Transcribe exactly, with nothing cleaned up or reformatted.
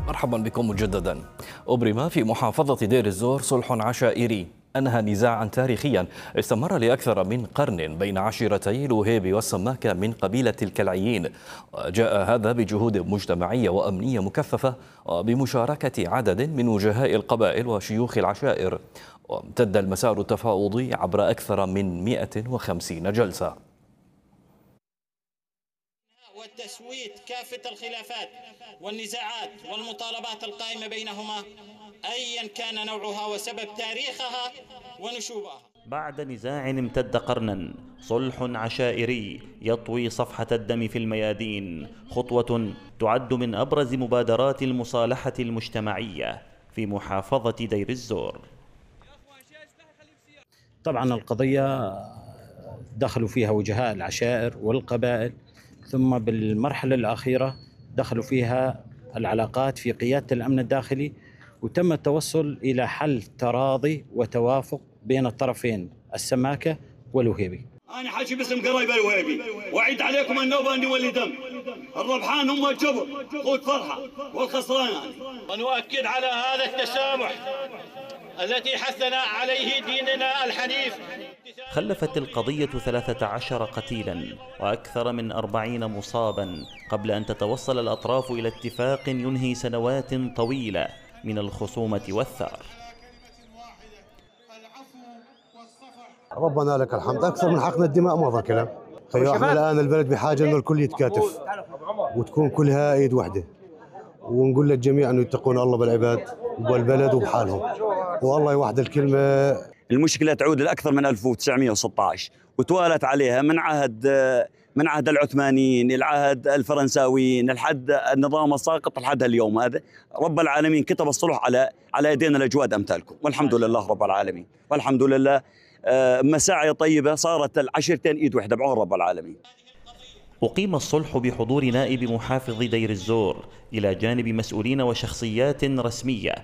مرحبا بكم مجددا. أبرم في محافظة دير الزور صلح عشائري أنهى نزاعا تاريخيا استمر لأكثر من قرن بين عشيرتي الوهيبي والسماكة من قبيلة الكلعيين. جاء هذا بجهود مجتمعية وأمنية مكثفة بمشاركة عدد من وجهاء القبائل وشيوخ العشائر، وامتد المسار التفاوضي عبر أكثر من مئة وخمسين جلسة. والتسويت كافة الخلافات والنزاعات والمطالبات القائمة بينهما أيا كان نوعها وسبب تاريخها ونشوبها. بعد نزاع امتد قرنا، صلح عشائري يطوي صفحة الدم في الميادين، خطوة تعد من أبرز مبادرات المصالحة المجتمعية في محافظة دير الزور. طبعا القضية دخلوا فيها وجهاء العشائر والقبائل، ثم بالمرحلة الأخيرة دخلوا فيها العلاقات في قيادة الأمن الداخلي، وتم التوصل إلى حل تراضي وتوافق بين الطرفين السماكة والوهيبي. أنا حاجي باسم قرايب الوهيبي، وأعيد عليكم النوبة أني ولي دم، الربحان هم الجبر قوت فرحة والخسران. ونؤكد على هذا التسامح التي حثنا عليه ديننا الحنيف. خلفت القضية ثلاثة عشر قتيلا وأكثر من أربعين مصابا قبل أن تتوصل الأطراف إلى اتفاق ينهي سنوات طويلة من الخصومة والثار. ربنا لك الحمد، أكثر من حقن الدماء ما ظل كلام. خيو احنا الآن البلد بحاجة إنه الكل يتكاتف وتكون كلها إيد واحدة، ونقول للجميع أنه يتقون الله بالعباد والبلد وبحالهم، والله يوحد الكلمة. المشكلة تعود لأكثر من ألف وتسعمئة وستة عشر وتوالت عليها من عهد من عهد العثمانيين، العهد الفرنساويين، لحد النظام الساقط لحد اليوم هذا. رب العالمين كتب الصلح على على يدينا الأجواد أمثالكم، والحمد لله رب العالمين، والحمد لله مساعي طيبة صارت العشرتين إيد واحدة بعون رب العالمين. أقيم الصلح بحضور نائب محافظ دير الزور إلى جانب مسؤولين وشخصيات رسمية